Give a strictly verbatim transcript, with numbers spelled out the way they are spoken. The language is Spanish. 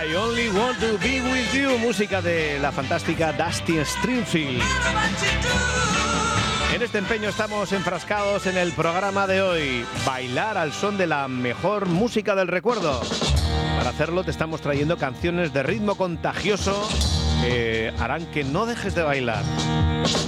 I Only Want to Be With You, música de la fantástica Dusty Springfield. En este empeño estamos enfrascados en el programa de hoy, bailar al son de la mejor música del recuerdo. Para hacerlo te estamos trayendo canciones de ritmo contagioso que harán que no dejes de bailar.